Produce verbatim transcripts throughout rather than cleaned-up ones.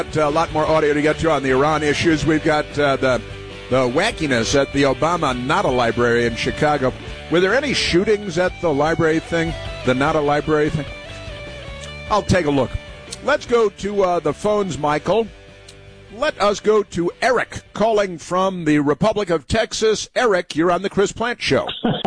A lot more audio to get to on the Iran issues. We've got uh, the the wackiness at the Obama Nada Library in Chicago. Were there any shootings at the library thing, the Nada Library thing? I'll take a look. Let's go to uh, the phones, Michael. Let us go to Eric, calling from the Republic of Texas. Eric, you're on the Chris Plante Show.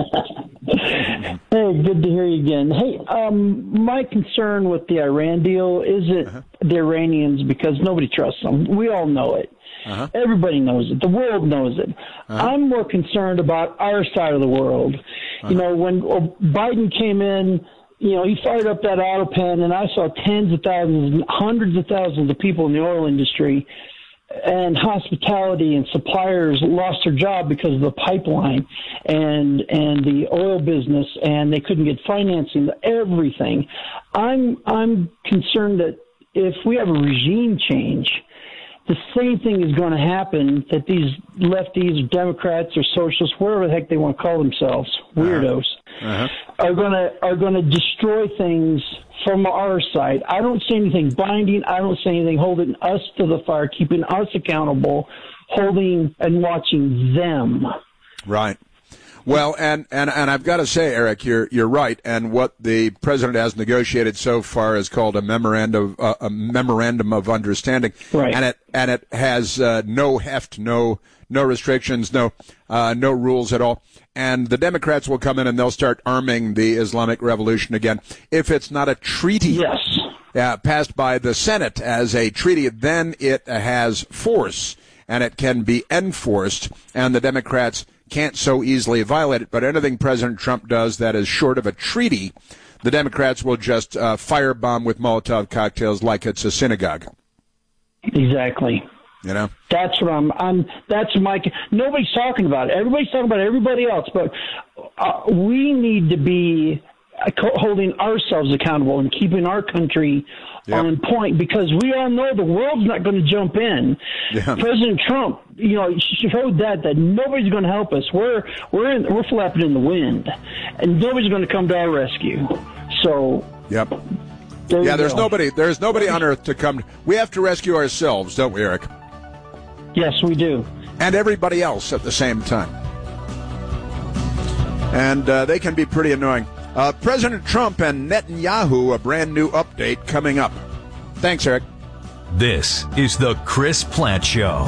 Hey, good to hear you again. Hey, um, my concern with the Iran deal isn't uh-huh. the Iranians, because nobody trusts them. We all know it. Uh-huh. Everybody knows it. The world knows it. Uh-huh. I'm more concerned about our side of the world. Uh-huh. You know, when Biden came in, you know, he fired up that auto pen, and I saw tens of thousands, hundreds of thousands of people in the oil industry and hospitality and suppliers lost their job because of the pipeline and and the oil business, and they couldn't get financing, everything. I'm I'm concerned that if we have a regime change, the same thing is going to happen, that these lefties, Democrats, or socialists, whatever the heck they want to call themselves, weirdos, uh-huh. are going to are going to destroy things from our side. I don't see anything binding. I don't see anything holding us to the fire, keeping us accountable, holding and watching them. Right. Well, and, and, and I've got to say, Eric, you're you're right. And what the president has negotiated so far is called a memorandum uh, a memorandum of understanding, right. and it and it has uh, no heft, no no restrictions, no uh, no rules at all. And the Democrats will come in and they'll start arming the Islamic Revolution again. If it's not a treaty, yes, uh, passed by the Senate as a treaty, then it has force and it can be enforced, and the Democrats can't so easily violate it. But anything President Trump does that is short of a treaty, the Democrats will just uh, firebomb with Molotov cocktails like it's a synagogue. Exactly. You know, that's what I'm. I'm. That's my. Nobody's talking about it. Everybody's talking about everybody else, but uh, we need to be holding ourselves accountable and keeping our country yep. on point, because we all know the world's not going to jump in. Yeah. President Trump, you know, showed that that nobody's going to help us. We're we're in, we're flapping in the wind, and nobody's going to come to our rescue. So. Yep. There yeah. There's go. nobody. There's nobody on earth to come. We have to rescue ourselves, don't we, Eric? Yes, we do. And everybody else at the same time. And uh, they can be pretty annoying. Uh, President Trump and Netanyahu, a brand new update coming up. Thanks, Eric. This is the Chris Plante Show.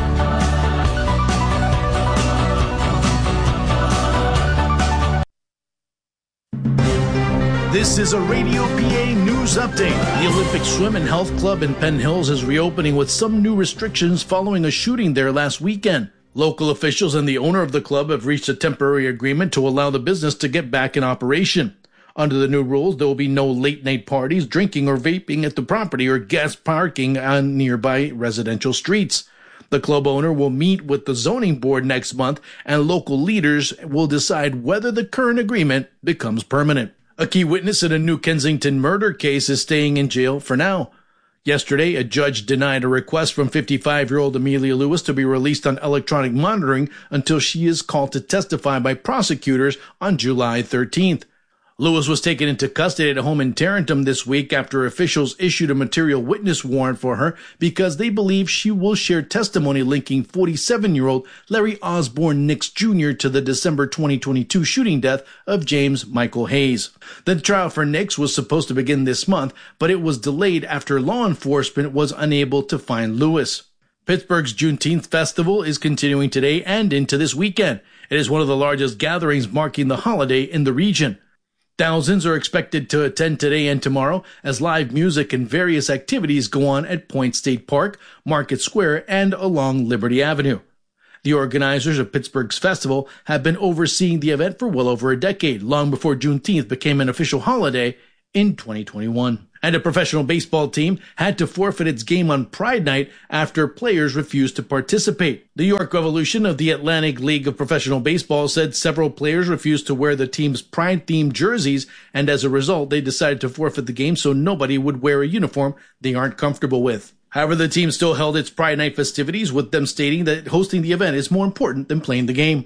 This is a Radio P A news update. The Olympic Swim and Health Club in Penn Hills is reopening with some new restrictions following a shooting there last weekend. Local officials and the owner of the club have reached a temporary agreement to allow the business to get back in operation. Under the new rules, there will be no late-night parties, drinking or vaping at the property, or guest parking on nearby residential streets. The club owner will meet with the zoning board next month, and local leaders will decide whether the current agreement becomes permanent. A key witness in a New Kensington murder case is staying in jail for now. Yesterday, a judge denied a request from fifty-five-year-old Amelia Lewis to be released on electronic monitoring until she is called to testify by prosecutors on July thirteenth. Lewis was taken into custody at a home in Tarentum this week after officials issued a material witness warrant for her because they believe she will share testimony linking forty-seven-year-old Larry Osborne Nix Junior to the December twenty twenty-two shooting death of James Michael Hayes. The trial for Nix was supposed to begin this month, but it was delayed after law enforcement was unable to find Lewis. Pittsburgh's Juneteenth Festival is continuing today and into this weekend. It is one of the largest gatherings marking the holiday in the region. Thousands are expected to attend today and tomorrow as live music and various activities go on at Point State Park, Market Square, and along Liberty Avenue. The organizers of Pittsburgh's festival have been overseeing the event for well over a decade, long before Juneteenth became an official holiday in twenty twenty-one. And a professional baseball team had to forfeit its game on Pride Night after players refused to participate. The York Revolution of the Atlantic League of Professional Baseball said several players refused to wear the team's Pride-themed jerseys, and as a result, they decided to forfeit the game so nobody would wear a uniform they aren't comfortable with. However, the team still held its Pride Night festivities, with them stating that hosting the event is more important than playing the game.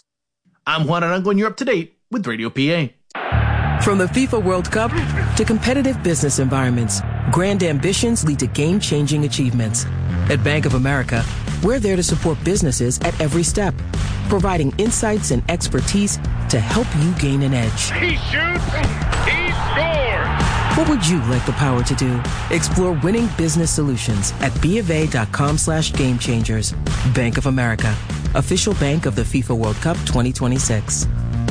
I'm Juan Arango, and you're up to date with Radio P A. From the FIFA World Cup to competitive business environments, Grand ambitions lead to game-changing achievements. At Bank of America, we're there to support businesses at every step, providing insights and expertise to help you gain an edge. He shoots, he scores! What would you like the power to do? Explore winning business solutions at BofA.com slash game changers. Bank of America, official bank of the FIFA World Cup twenty twenty-six.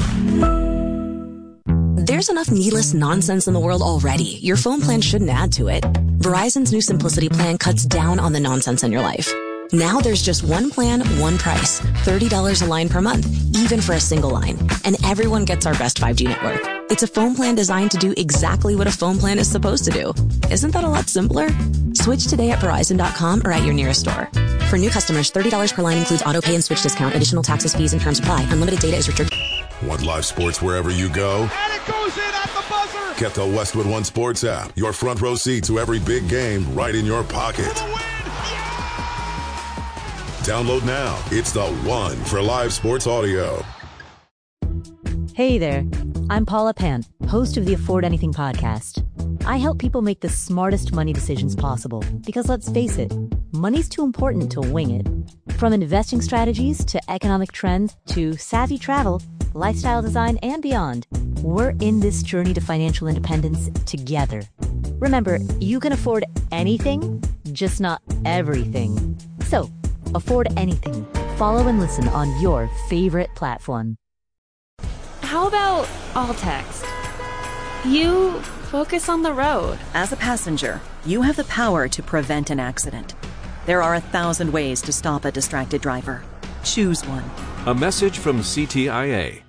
There's enough needless nonsense in the world already. Your phone plan shouldn't add to it. Verizon's new Simplicity plan cuts down on the nonsense in your life. Now there's just one plan, one price. thirty dollars a line per month, even for a single line. And everyone gets our best five G network. It's a phone plan designed to do exactly what a phone plan is supposed to do. Isn't that a lot simpler? Switch today at Verizon dot com or at your nearest store. For new customers, thirty dollars per line includes auto pay and switch discount. Additional taxes, fees, and terms apply. Unlimited data is restricted. Want live sports wherever you go? And it goes in at the buzzer! Get the Westwood One Sports app. Your front row seat to every big game right in your pocket. For the win! Yeah! Download now. It's the one for live sports audio. Hey there. I'm Paula Pant, host of the Afford Anything podcast. I help people make the smartest money decisions possible because, let's face it, money's too important to wing it. From investing strategies to economic trends to savvy travel, lifestyle design, and beyond, we're in this journey to financial independence together. Remember, you can afford anything, just not everything. So, afford anything. Follow and listen on your favorite platform. How about all text? You focus on the road. As a passenger, you have the power to prevent an accident. There are a thousand ways to stop a distracted driver. Choose one. A message from C T I A.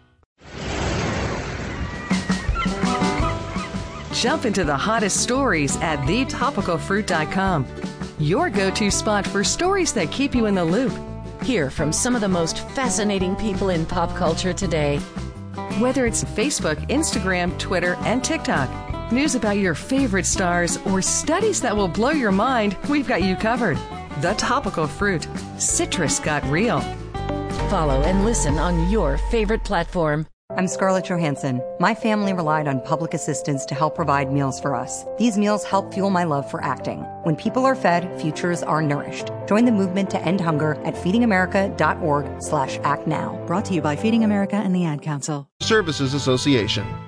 Jump into the hottest stories at the topical fruit dot com. Your go-to spot for stories that keep you in the loop. Hear from some of the most fascinating people in pop culture today. Whether it's Facebook, Instagram, Twitter, and TikTok, news about your favorite stars, or studies that will blow your mind, we've got you covered. The Topical Fruit. Citrus got real. Follow and listen on your favorite platform. I'm Scarlett Johansson. My family relied on public assistance to help provide meals for us. These meals help fuel my love for acting. When people are fed, futures are nourished. Join the movement to end hunger at feedingamerica.org slash act now. Brought to you by Feeding America and the Ad Council. Services Association.